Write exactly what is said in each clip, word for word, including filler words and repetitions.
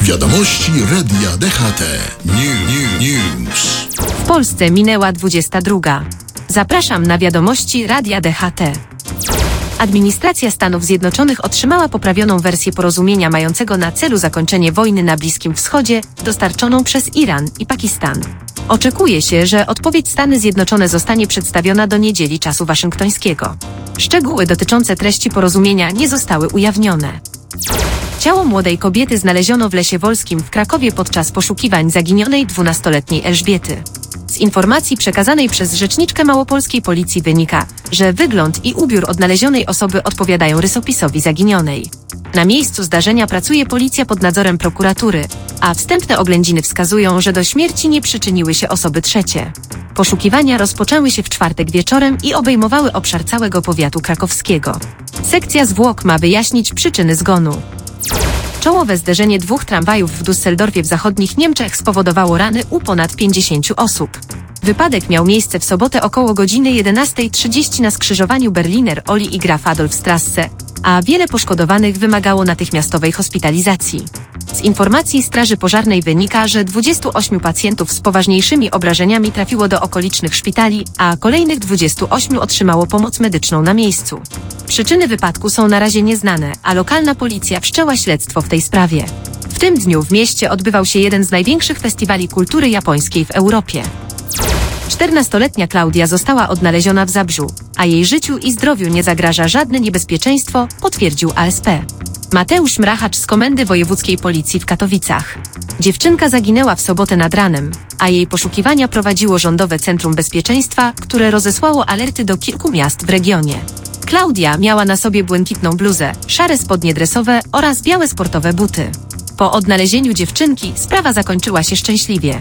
Wiadomości Radia D H T. New, new, News. W Polsce minęła dwudziesta druga. Zapraszam na wiadomości Radia D H T. Administracja Stanów Zjednoczonych otrzymała poprawioną wersję porozumienia mającego na celu zakończenie wojny na Bliskim Wschodzie, dostarczoną przez Iran i Pakistan. Oczekuje się, że odpowiedź Stany Zjednoczone zostanie przedstawiona do niedzieli czasu waszyngtońskiego. Szczegóły dotyczące treści porozumienia nie zostały ujawnione. Ciało młodej kobiety znaleziono w Lesie Wolskim w Krakowie podczas poszukiwań zaginionej dwunastoletniej Elżbiety. Z informacji przekazanej przez rzeczniczkę małopolskiej policji wynika, że wygląd i ubiór odnalezionej osoby odpowiadają rysopisowi zaginionej. Na miejscu zdarzenia pracuje policja pod nadzorem prokuratury, a wstępne oględziny wskazują, że do śmierci nie przyczyniły się osoby trzecie. Poszukiwania rozpoczęły się w czwartek wieczorem i obejmowały obszar całego powiatu krakowskiego. Sekcja zwłok ma wyjaśnić przyczyny zgonu. Czołowe zderzenie dwóch tramwajów w Düsseldorfie w zachodnich Niemczech spowodowało rany u ponad pięćdziesięciu osób. Wypadek miał miejsce w sobotę około godziny jedenastej trzydzieści na skrzyżowaniu Berliner Oli i Graf Adolf-Strasse, a wiele poszkodowanych wymagało natychmiastowej hospitalizacji. Z informacji Straży Pożarnej wynika, że dwudziestu ośmiu pacjentów z poważniejszymi obrażeniami trafiło do okolicznych szpitali, a kolejnych dwudziestu ośmiu otrzymało pomoc medyczną na miejscu. Przyczyny wypadku są na razie nieznane, a lokalna policja wszczęła śledztwo w tej sprawie. W tym dniu w mieście odbywał się jeden z największych festiwali kultury japońskiej w Europie. czternastoletnia Klaudia została odnaleziona w Zabrzu, a jej życiu i zdrowiu nie zagraża żadne niebezpieczeństwo, potwierdził A S P. Mateusz Mrachacz z Komendy Wojewódzkiej Policji w Katowicach. Dziewczynka zaginęła w sobotę nad ranem, a jej poszukiwania prowadziło Rządowe Centrum Bezpieczeństwa, które rozesłało alerty do kilku miast w regionie. Klaudia miała na sobie błękitną bluzę, szare spodnie dresowe oraz białe sportowe buty. Po odnalezieniu dziewczynki sprawa zakończyła się szczęśliwie.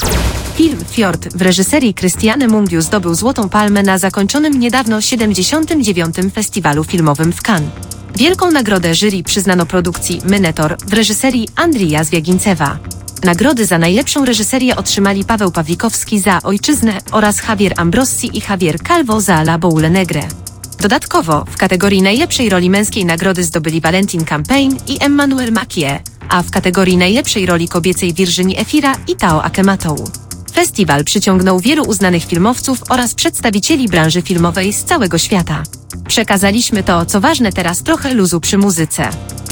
Film Fjord w reżyserii Christiane Mungiu zdobył Złotą Palmę na zakończonym niedawno siedemdziesiątym dziewiątym Festiwalu Filmowym w Cannes. Wielką nagrodę jury przyznano produkcji Minotaur w reżyserii Andrija Zwiagincewa. Nagrody za najlepszą reżyserię otrzymali Paweł Pawlikowski za Ojczyznę oraz Javier Ambrossi i Javier Calvo za La Boule Negre. Dodatkowo w kategorii najlepszej roli męskiej nagrody zdobyli Valentin Campaign i Emmanuel Mackie, a w kategorii najlepszej roli kobiecej Virginie Efira i Tao Akematou. Festiwal przyciągnął wielu uznanych filmowców oraz przedstawicieli branży filmowej z całego świata. Przekazaliśmy to, co ważne, teraz trochę luzu przy muzyce.